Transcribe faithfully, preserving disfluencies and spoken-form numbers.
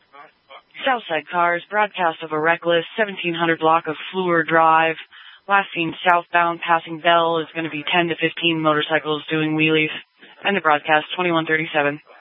Southside Cars, broadcast of a reckless seventeen hundred block of Fleur Drive. Last seen southbound passing Bell is going to be ten to fifteen motorcycles doing wheelies. And the broadcast twenty-one thirty-seven.